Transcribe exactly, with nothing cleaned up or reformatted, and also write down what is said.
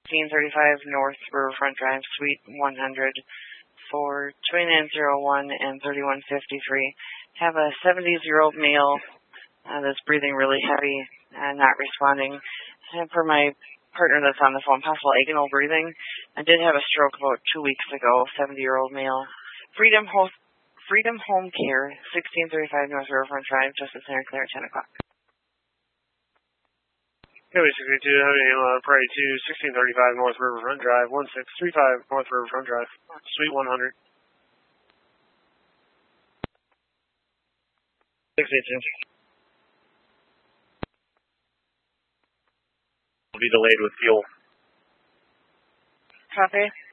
sixteen thirty-five North Riverfront Drive, Suite one hundred, for twenty-nine oh one and thirty-one fifty-three. Have a seventy-year-old male uh, that's breathing really heavy and not responding. And for my partner that's on the phone, possible agonal breathing. I did have a stroke about two weeks ago, seventy-year-old male. Freedom, Ho- Freedom Home Care, sixteen thirty-five North Riverfront Drive, Justice Center, Claire, ten o'clock. Highway sixty-two, Highway uh, Prairie two, sixteen thirty-five North Riverfront Drive, one six three five North Riverfront Drive, Suite one hundred. six eighteen. Will be delayed with fuel. Copy.